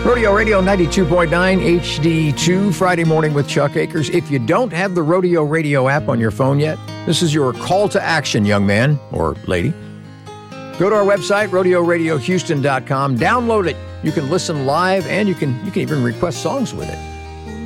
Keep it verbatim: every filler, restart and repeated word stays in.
Rodeo Radio ninety-two point nine H D two, Friday Morning with Chuck Akers. If you don't have the Rodeo Radio app on your phone yet, this is your call to action, young man or lady. Go to our website, rodeo radio houston dot com. Download it. You can listen live, and you can you can even request songs with it.